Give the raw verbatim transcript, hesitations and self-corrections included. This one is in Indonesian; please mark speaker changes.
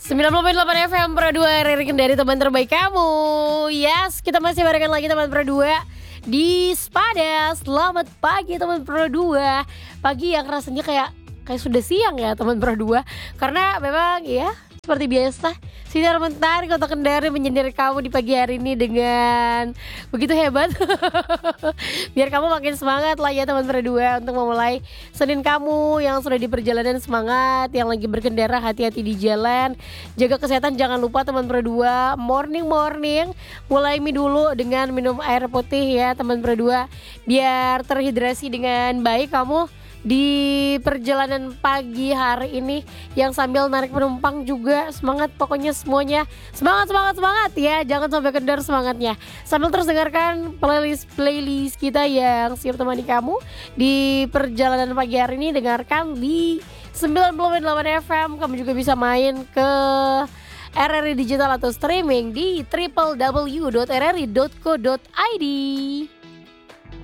Speaker 1: sembilan puluh koma delapan F M Pro dua R R I Kendari, teman terbaik kamu. Yes, kita masih barengan lagi teman Pro dua di Spada. Selamat pagi teman Pro dua. Pagi yang rasanya kayak kayak sudah siang ya teman Pro dua. Karena memang ya seperti biasa sinar mentari Kota Kendari menyindir kamu di pagi hari ini dengan begitu hebat. Biar kamu makin semangat lah ya teman Pro dua untuk memulai Senin kamu yang sudah di perjalanan. Semangat, yang lagi berkendara hati-hati di jalan, jaga kesehatan, jangan lupa teman Pro dua. Morning morning mulai mie dulu dengan minum air putih ya teman Pro dua, biar terhidrasi dengan baik kamu di perjalanan pagi hari ini. Yang sambil narik penumpang juga semangat, pokoknya semuanya semangat semangat semangat ya, jangan sampai kendor semangatnya. Sambil terus dengarkan playlist playlist kita yang siap temani kamu di perjalanan pagi hari ini. Dengarkan di sembilan puluh delapan F M. Kamu juga bisa main ke R R I Digital atau streaming di w w w dot r r i dot co dot i d.